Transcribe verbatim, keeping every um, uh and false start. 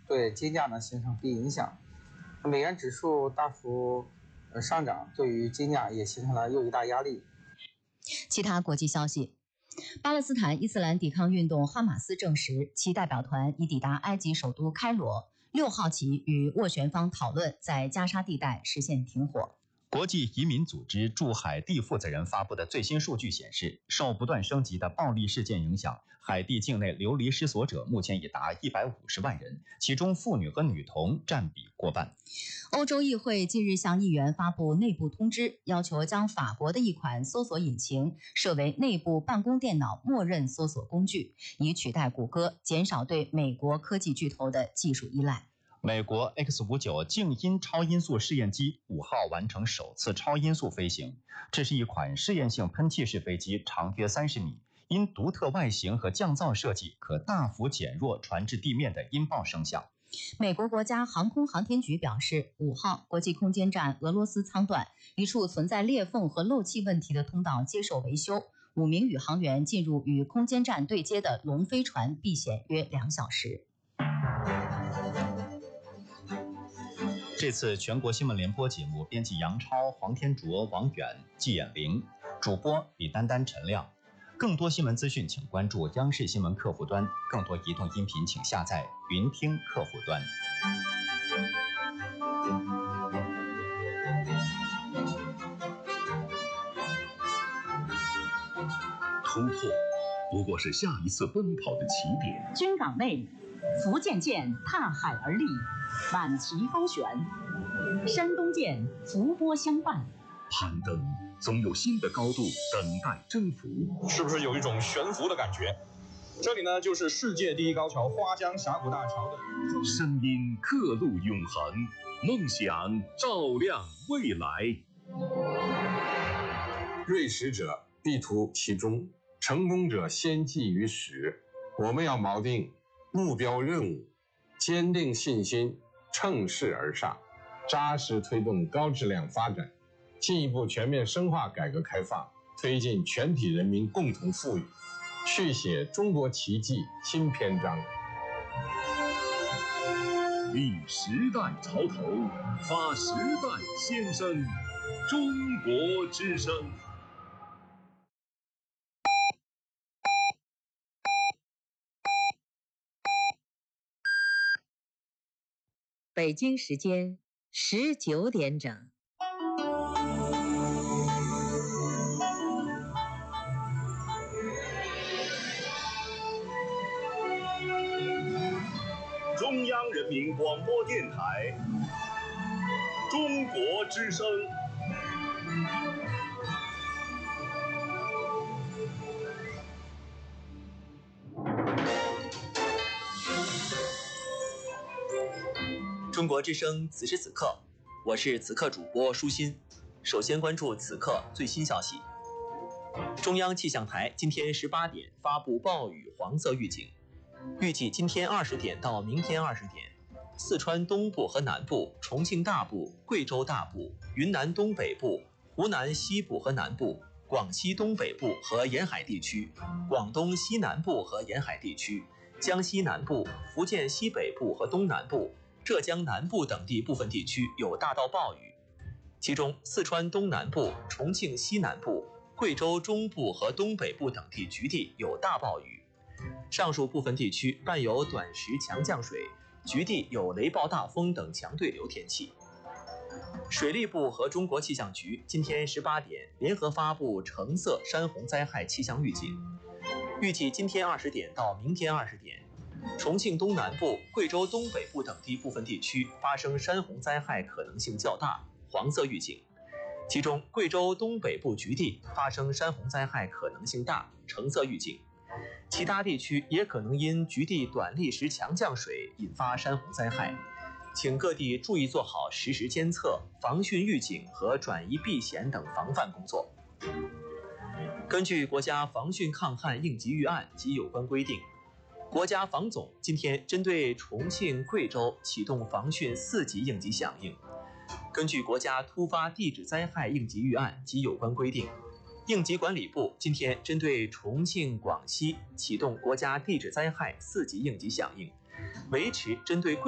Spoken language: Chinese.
对金价呢形成不利影响。美元指数大幅呃上涨，对于金价也形成了又一大压力。 其他国际消息。巴勒斯坦伊斯兰抵抗运动哈马斯证实，其代表团已抵达埃及首都开罗，六号起与斡旋方讨论在加沙地带实现停火。 国际移民组织驻海地负责人发布的最新数据显示，受不断升级的暴力事件影响，海地境内流离失所者目前已达一百五十万人，其中妇女和女童占比过半。 欧洲议会近日向议员发布内部通知，要求将法国的一款搜索引擎设为内部办公电脑默认搜索工具，以取代谷歌，减少对美国科技巨头的技术依赖。 美国 X 五十九 静音超音速试验机五号完成首次超音速飞行。这是一款试验性喷气式飞机，长约三十米，因独特外形和降噪设计，可大幅减弱传至地面的音爆声响。 美国国家航空航天局表示，五号国际空间站俄罗斯舱段一处存在裂缝和漏气问题的通道接受维修，五名宇航员进入与空间站对接的龙飞船避险约两小时。 这次全国新闻联播节目编辑杨超、黄天卓、王远、季衍玲，主播李丹丹、陈亮。更多新闻资讯请关注央视新闻客户端，更多移动音频请下载云听客户端。 突破不过是下一次奔跑的起点。 军港内，福建舰踏海而立，满旗高悬；山东舰伏波相伴。 攀登总有新的高度等待征服， 是不是有一种悬浮的感觉？这里呢，就是世界第一高桥花江峡谷大桥的声音刻录永恒，梦想照亮未来。 锐识者必图其中，成功者先记于始。我们要锚定目标任务，坚定信心，乘势而上，扎实推动高质量发展，进一步全面深化改革开放，推进全体人民共同富裕，续写中国奇迹新篇章。 立时代潮头，发时代先声，中国之声。 北京时间十九点整。 中央人民广播电台，中国之声。 中国之声，此时此刻，我是此刻主播舒心。首先关注此刻最新消息。中央气象台今天十八点发布暴雨黄色预警，预计今天二十点到明天二十点，四川东部和南部、重庆大部、贵州大部、云南东北部、湖南西部和南部、广西东北部和沿海地区、广东西南部和沿海地区、江西南部、福建西北部和东南部、浙江南部等地部分地区有大到暴雨，其中四川东南部、重庆西南部、贵州中部和东北部等地局地有大暴雨。上述部分地区伴有短时强降水，局地有雷暴大风等强对流天气。水利部和中国气象局今天十八点联合发布橙色山洪灾害气象预警，预计今天二十点到明天二十点，重庆东南部、贵州东北部等地部分地区发生山洪灾害可能性较大，黄色预警。其中贵州东北部局地发生山洪灾害可能性大，橙色预警。其他地区也可能因局地短历时强降水引发山洪灾害，请各地注意做好实时监测、防汛预警和转移避险等防范工作。根据国家防汛抗旱应急预案及有关规定，国家防总今天针对重庆、贵州启动防汛四级应急响应。根据国家突发地质灾害应急预案及有关规定，应急管理部今天针对重庆、广西启动国家地质灾害四级应急响应，维持针对